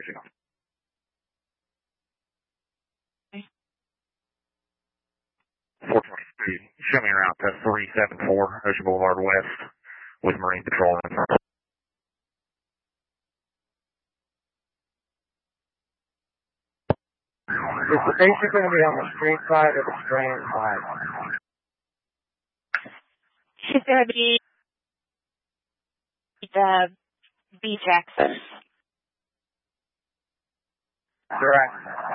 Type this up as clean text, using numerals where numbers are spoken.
Michigan. Okay. 423. Show me around to 374 Ocean Boulevard West with Marine Patrol in front. Is the station going to be on the street side or the Strand side? She's going to be the beach access. Correct.